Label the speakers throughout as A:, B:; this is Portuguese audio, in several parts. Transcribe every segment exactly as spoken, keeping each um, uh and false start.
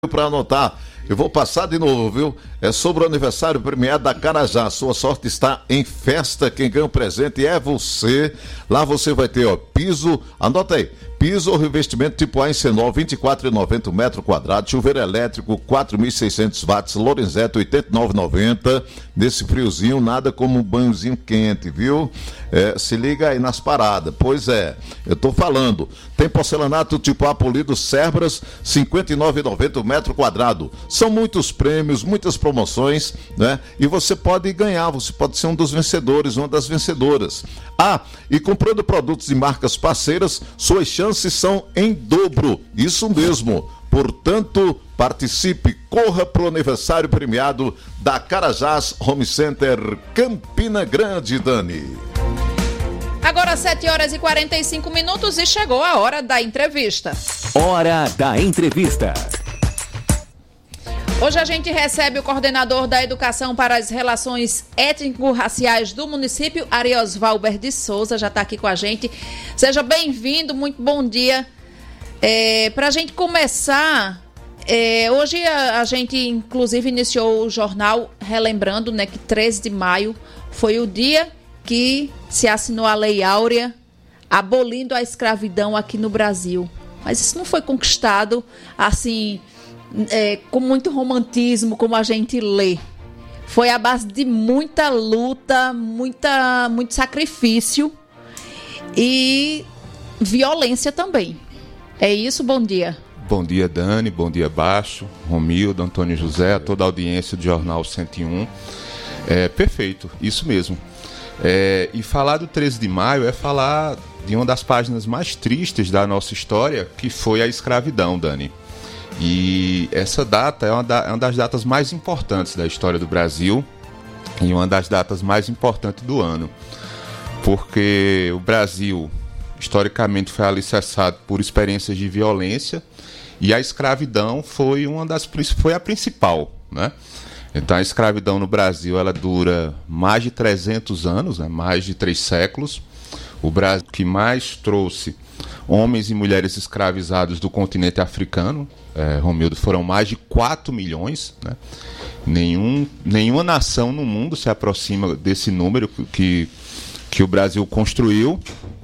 A: para anotar. Eu vou passar de novo, viu? É sobre o aniversário premiado da Carajá. Sua sorte está em festa. Quem ganha o presente é você. Lá você vai ter, ó, piso, anota aí, piso ou revestimento tipo A em Cenol, vinte e quatro reais e noventa centavos metro quadrado, chuveiro elétrico, quatro mil e seiscentos watts, Lorenzetti, oitenta e nove reais e noventa centavos. Nesse friozinho, nada como um banhozinho quente, viu? É, se liga aí nas paradas. Pois é, eu tô falando. Tem porcelanato tipo A polido Cerbras, cinquenta e nove reais e noventa centavos metro quadrado. São muitos prêmios, muitas promoções, né? E você pode ganhar, você pode ser um dos vencedores, uma das vencedoras. Ah, e comprando produtos de marcas parceiras, suas chances são em dobro. Isso mesmo. Portanto, participe, corra para o aniversário premiado da Carajás Home Center Campina Grande, Dani.
B: Agora sete horas e quarenta e cinco minutos e chegou a hora da entrevista.
C: Hora da entrevista.
B: Hoje a gente recebe o coordenador da Educação para as Relações Étnico-Raciais do município, Ariosvalber de Souza, já está aqui com a gente. Seja bem-vindo, muito bom dia. É, para a gente começar, é, hoje a, a gente inclusive iniciou o jornal relembrando, né, que treze de maio foi o dia que se assinou a Lei Áurea, abolindo a escravidão aqui no Brasil. Mas isso não foi conquistado assim, é, com muito romantismo, como a gente lê. Foi à base de muita luta, muita, muito sacrifício e violência também. É isso, bom dia.
D: Bom dia, Dani, bom dia, Baixo, Romildo, Antônio José, a toda a audiência do Jornal cento e um. É, perfeito, isso mesmo. É, e falar do treze de maio é falar de uma das páginas mais tristes da nossa história, que foi a escravidão, Dani. E essa data é uma, da, é uma das datas mais importantes da história do Brasil e uma das datas mais importantes do ano, porque o Brasil historicamente foi alicerçado por experiências de violência e a escravidão foi uma das foi a principal, né? Então a escravidão no Brasil ela dura mais de trezentos anos, né? Mais de três séculos. O Brasil que mais trouxe homens e mulheres escravizados do continente africano, é, Romildo, foram mais de quatro milhões, né? Nenhum, nenhuma nação no mundo se aproxima desse número que, que o Brasil construiu.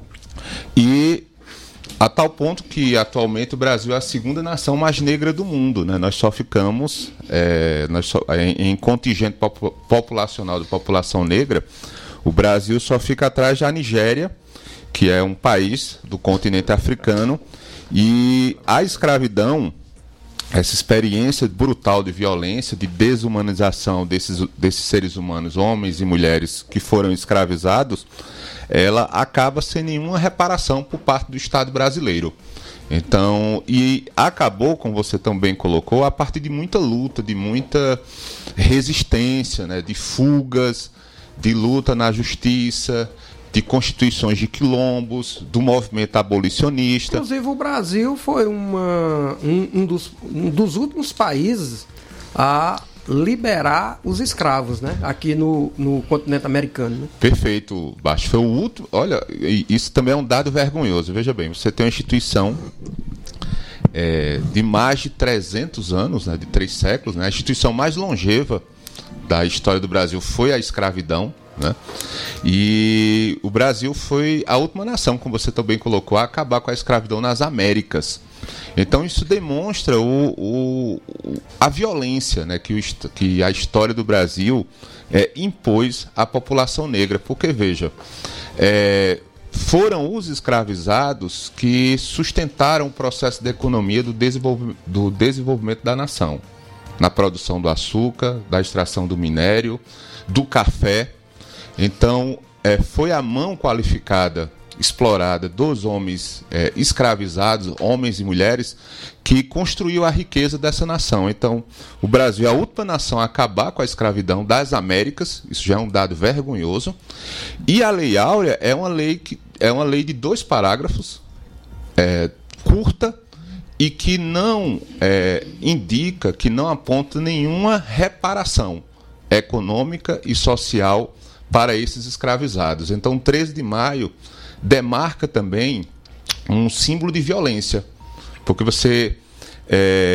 D: E a tal ponto que atualmente o Brasil é a segunda nação mais negra do mundo, né? Nós só ficamos é, nós só, em, em contingente pop, populacional de população negra, o Brasil só fica atrás da Nigéria, que é um país do continente africano. E a escravidão, essa experiência brutal de violência, de desumanização desses, desses seres humanos, homens e mulheres que foram escravizados, ela acaba sem nenhuma reparação por parte do Estado brasileiro. Então, e acabou, como você também colocou, a partir de muita luta, de muita resistência, né, de fugas, de luta na justiça, de constituições de quilombos, do movimento abolicionista.
E: Inclusive o Brasil foi uma, um, um, dos, um dos últimos países a liberar os escravos, né? Aqui no, no continente americano, né?
D: Perfeito, Baixo. Foi o último. Olha, isso também é um dado vergonhoso. Veja bem, você tem uma instituição é, de mais de trezentos anos, né? De três séculos, né? A instituição mais longeva da história do Brasil foi a escravidão, né? E o Brasil foi a última nação, como você também colocou, a acabar com a escravidão nas Américas. Então isso demonstra o, o, a violência, né, que, o, que a história do Brasil é, impôs à população negra. Porque, veja, é, foram os escravizados que sustentaram o processo de economia do, desenvolv do desenvolvimento da nação, na produção do açúcar, da extração do minério, do café. Então, é, foi a mão qualificada, explorada dos homens é, escravizados, homens e mulheres, que construiu a riqueza dessa nação. Então, o Brasil é a última nação a acabar com a escravidão das Américas, isso já é um dado vergonhoso. E a Lei Áurea é uma lei, que, é uma lei de dois parágrafos, é, curta, e que não é, indica, que não aponta nenhuma reparação econômica e social para esses escravizados. Então, treze de maio demarca também um símbolo de violência, porque você é,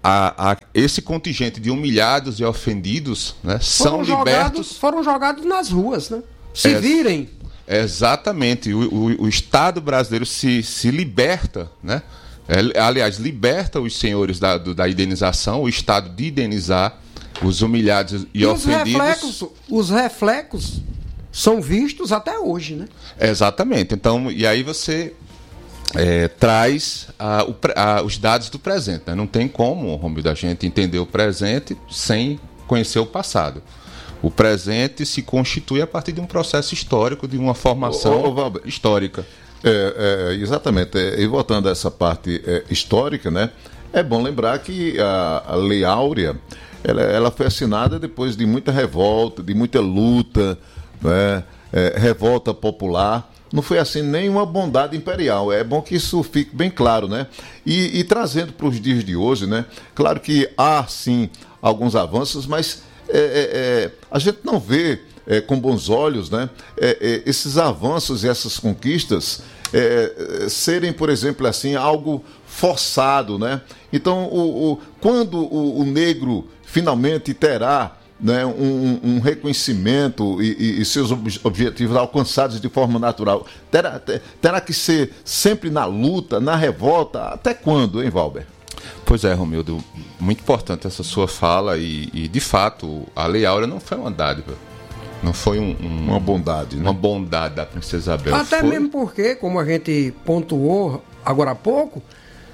D: a, a, esse contingente de humilhados e ofendidos, né, são
E: foram
D: libertos...
E: Jogados, foram jogados nas ruas, né? Se
D: é,
E: virem.
D: Exatamente. O, o, o Estado brasileiro se, se liberta, né? É, aliás, liberta os senhores da, do, da indenização, o Estado de indenizar os humilhados e, e ofendidos.
E: Os reflexos, os reflexos são vistos até hoje, né?
D: Exatamente. Então, e aí você é, traz a, o, a, os dados do presente, né? Não tem como, Romildo, a gente entender o presente sem conhecer o passado. O presente se constitui a partir de um processo histórico, de uma formação ô, ô, Valber, histórica.
A: É, é, exatamente. É, e voltando a essa parte é, histórica, né? É bom lembrar que a, a Lei Áurea, ela, ela foi assinada depois de muita revolta, de muita luta, né? É, revolta popular. Não foi assim nenhuma bondade imperial. É bom que isso fique bem claro, né? E, e trazendo para os dias de hoje, né? Claro que há, sim, alguns avanços, mas é, é, a gente não vê é, com bons olhos, né? É, é, esses avanços e essas conquistas é, serem, por exemplo, assim, algo forçado, né? Então, o, o, quando o, o negro finalmente terá, né, um, um reconhecimento e, e, e seus ob- objetivos alcançados de forma natural, terá, terá que ser sempre na luta, na revolta? Até quando, hein, Valber?
D: Pois é, Romildo, muito importante essa sua fala e, e de fato, a Lei Áurea não foi uma dádiva, não foi um, um,
A: uma bondade, né?
D: Uma bondade da Princesa Isabel.
E: Até
D: foi...
E: mesmo porque, como a gente pontuou agora há pouco,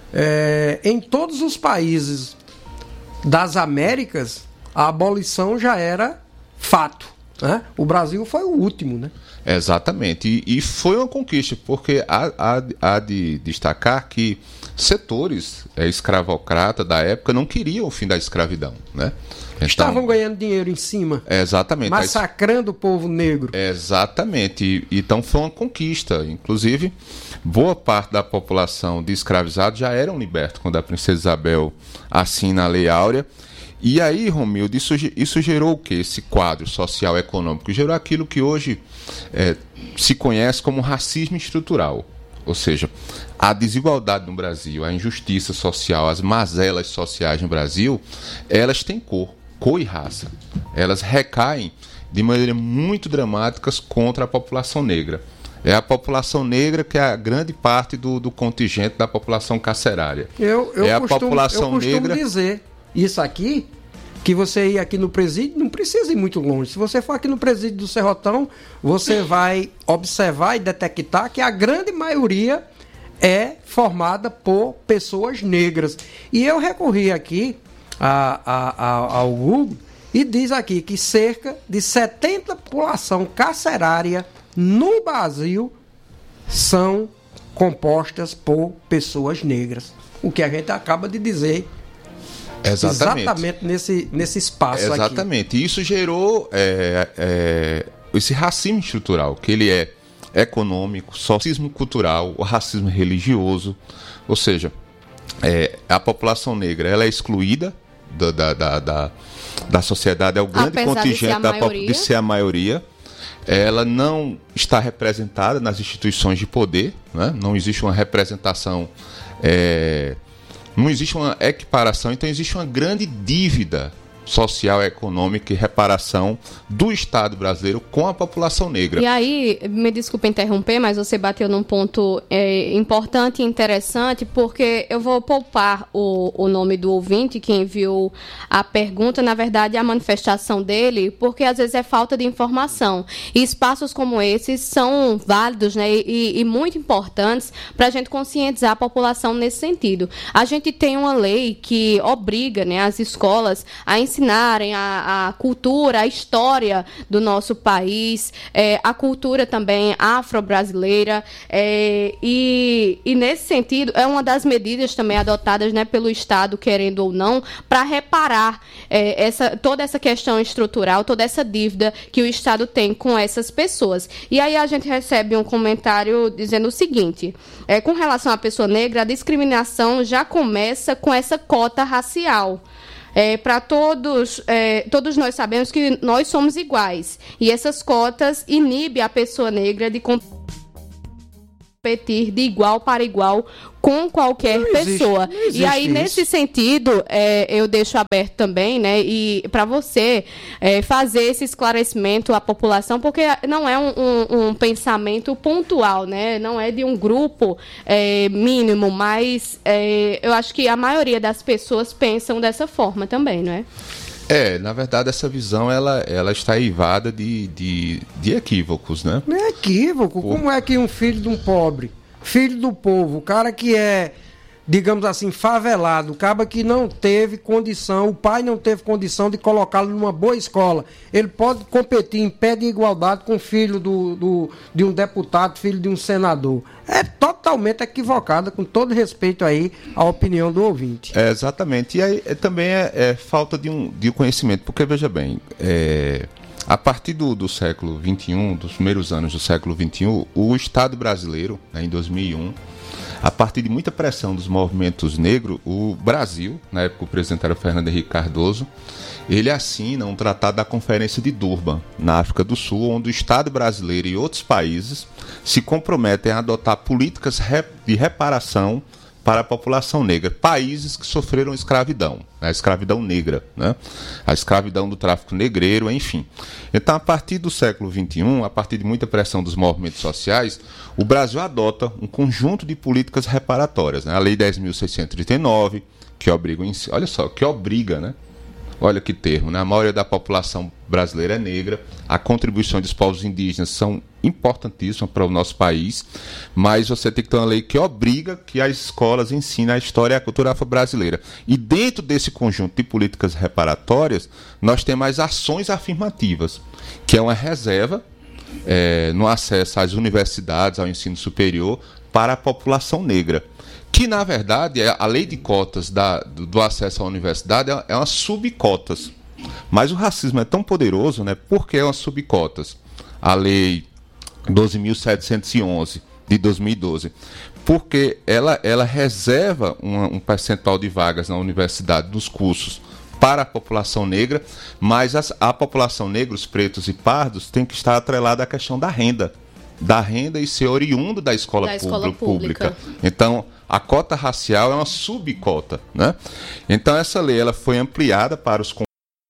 E: é, em todos os países das Américas, a abolição já era fato, né? O Brasil foi o último, né?
D: Exatamente, e, e foi uma conquista, porque há, há, há de destacar que setores é, escravocratas da época não queriam o fim da escravidão, né? Então,
E: estavam ganhando dinheiro em cima,
D: exatamente,
E: massacrando o povo negro.
D: Exatamente, e, então foi uma conquista. Inclusive, boa parte da população de escravizados já eram libertos quando a Princesa Isabel assina a Lei Áurea. E aí, Romildo, isso, isso gerou o quê? Esse quadro social e econômico? Gerou aquilo que hoje é, se conhece como racismo estrutural. Ou seja, a desigualdade no Brasil, a injustiça social, as mazelas sociais no Brasil, elas têm cor, cor e raça. Elas recaem de maneira muito dramática contra a população negra. É a população negra que é a grande parte do, do contingente da população carcerária.
E: Eu, eu
D: é a
E: costumo,
D: população
E: eu costumo
D: negra...
E: dizer isso aqui, que você ir aqui no presídio, não precisa ir muito longe. Se você for aqui no presídio do Serrotão, você vai observar e detectar que a grande maioria é formada por pessoas negras. E eu recorri aqui a, a, a, ao Google e diz aqui que cerca de setenta por cento da população carcerária no Brasil são compostas por pessoas negras. O que a gente acaba de dizer.
D: Exatamente,
E: Exatamente nesse, nesse espaço
D: Exatamente.
E: aqui.
D: Exatamente. E isso gerou é, é, esse racismo estrutural, que ele é econômico, racismo cultural, o racismo religioso. Ou seja, é, a população negra ela é excluída da, da, da, da, da sociedade, é o grande
F: Apesar
D: contingente
F: de
D: da,
F: maioria.
D: de ser a maioria. Ela não está representada nas instituições de poder, né? Não existe uma representação... É, não existe uma equiparação, então existe uma grande dívida social, econômica e reparação do Estado brasileiro com a população negra.
F: E aí, me desculpe interromper, mas você bateu num ponto é, importante e interessante, porque eu vou poupar o, o nome do ouvinte que enviou a pergunta, na verdade, a manifestação dele, porque às vezes é falta de informação. E espaços como esses são válidos, né, e, e muito importantes para a gente conscientizar a população nesse sentido. A gente tem uma lei que obriga, né, as escolas a ensinar ensinarem a, a cultura, a história do nosso país, é, a cultura também afro-brasileira, é, e, e nesse sentido é uma das medidas também adotadas, né, pelo Estado, querendo ou não, para reparar é, essa, toda essa questão estrutural, toda essa dívida que o Estado tem com essas pessoas. E aí a gente recebe um comentário dizendo o seguinte, é, com relação à pessoa negra, a discriminação já começa com essa cota racial. É, para todos, é, todos nós sabemos que nós somos iguais. E essas cotas inibem a pessoa negra de competir competir de igual para igual com qualquer
E: Não existe,
F: pessoa.
E: não existe
F: E aí,
E: isso.
F: nesse sentido, é, eu deixo aberto também, né, e para você é, fazer esse esclarecimento à população, porque não é um, um, um pensamento pontual, né, não é de um grupo é, mínimo, mas é, eu acho que a maioria das pessoas pensam dessa forma também, não é?
D: É, na verdade, essa visão ela, ela está eivada de, de, de equívocos, né?
E: Não é equívoco.
D: Pô.
E: Como é que um filho de um pobre, filho do povo, o cara que é, digamos assim, favelado, o cara que não teve condição, o pai não teve condição de colocá-lo numa boa escola, ele pode competir em pé de igualdade com o filho do, do, de um deputado, filho de um senador. É totalmente equivocada, com todo respeito aí à opinião do ouvinte.
D: É, exatamente. E aí é, também é, é falta de um, de um conhecimento, porque, veja bem, é, a partir do, do século vinte e um, dos primeiros anos do século vinte e um, o Estado brasileiro, né, em dois mil e um, a partir de muita pressão dos movimentos negros, o Brasil, na época o presidente era Fernando Henrique Cardoso, ele assina um tratado da Conferência de Durban, na África do Sul, onde o Estado brasileiro e outros países se comprometem a adotar políticas de reparação para a população negra, países que sofreram escravidão, a escravidão negra, né? A escravidão do tráfico negreiro, enfim. Então, a partir do século vinte e um, a partir de muita pressão dos movimentos sociais, o Brasil adota um conjunto de políticas reparatórias, né? A Lei dez mil seiscentos e trinta e nove, que obriga, olha só, que obriga, né? Olha que termo, né? A maioria da população brasileira é negra, a contribuição dos povos indígenas são importantíssimas para o nosso país, mas você tem que ter uma lei que obriga que as escolas ensinem a história e a cultura afro-brasileira. E dentro desse conjunto de políticas reparatórias, nós temos as ações afirmativas, que é uma reserva é, no acesso às universidades, ao ensino superior, para a população negra. Que, na verdade, a lei de cotas da, do, do acesso à universidade é, é uma subcotas. Mas o racismo é tão poderoso, né? Por que é uma subcotas? A lei doze mil setecentos e onze, de dois mil e doze. Porque ela, ela reserva uma, um percentual de vagas na universidade, nos cursos, para a população negra, mas as, a população negra, os pretos e pardos, tem que estar atrelada à questão da renda. Da renda e ser oriundo da escola,
F: da
D: pública,
F: escola pública.
D: pública. Então, a cota racial é uma subcota, né? Então, essa lei ela foi ampliada para os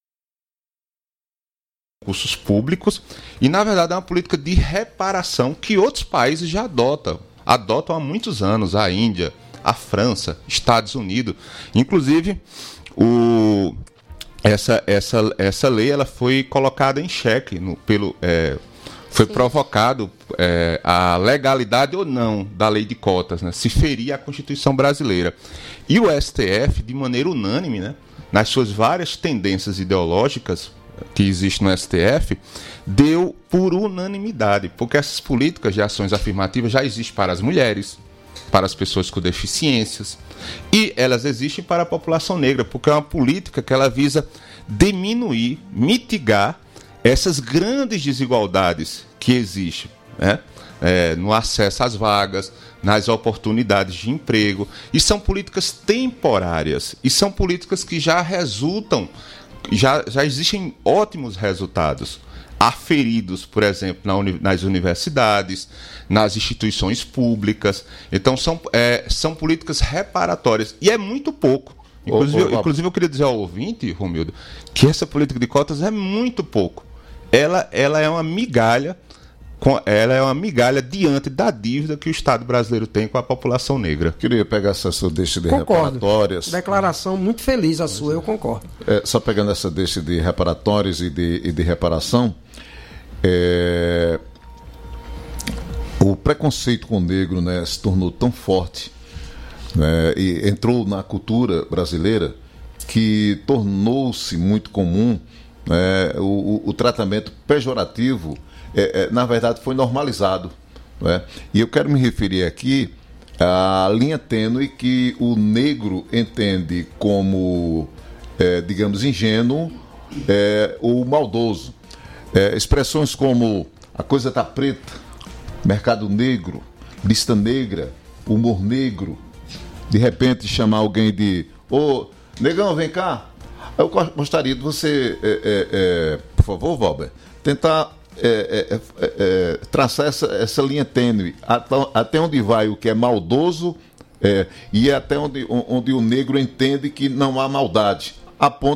D: concursos públicos e, na verdade, é uma política de reparação que outros países já adotam. Adotam há muitos anos, a Índia, a França, Estados Unidos. Inclusive, o, essa, essa, essa lei ela foi colocada em xeque no, pelo... É, Foi Sim. provocado é, a legalidade ou não da lei de cotas, né? Se feria a Constituição brasileira. E o S T F, de maneira unânime, né, nas suas várias tendências ideológicas que existem no S T F, deu por unanimidade, porque essas políticas de ações afirmativas já existem para as mulheres, para as pessoas com deficiências, e elas existem para a população negra, porque é uma política que ela visa diminuir, mitigar essas grandes desigualdades que existem, né? É, no acesso às vagas, nas oportunidades de emprego, e são políticas temporárias, e são políticas que já resultam, já, já existem ótimos resultados aferidos, por exemplo, na uni, nas universidades, nas instituições públicas. Então são, é, são políticas reparatórias, e é muito pouco. Inclusive, ô, ô, inclusive eu queria dizer ao ouvinte, Romildo, que essa política de cotas é muito pouco. Ela, ela é uma migalha, com, ela é uma migalha diante da dívida que o Estado brasileiro tem com a população negra.
A: Queria pegar essa sua deixa de
E: concordo.
A: reparatórias.
E: Declaração muito feliz a sua, eu concordo.
A: É, só pegando essa deixa de reparatórios e de, e de reparação, é, o preconceito com o negro, né, se tornou tão forte, né, e entrou na cultura brasileira que tornou-se muito comum. É, o, o, o tratamento pejorativo, é, é, na verdade, foi normalizado. Né? E eu quero me referir aqui à linha tênue que o negro entende como, é, digamos, ingênuo é, ou maldoso. É, expressões como a coisa está preta, mercado negro, lista negra, humor negro. De repente chamar alguém de ô, negão, vem cá. Eu gostaria de você, é, é, é, por favor, Valber, tentar é, é, é, traçar essa, essa linha tênue, até, até onde vai o que é maldoso é, e até onde, onde o negro entende que não há maldade, a ponto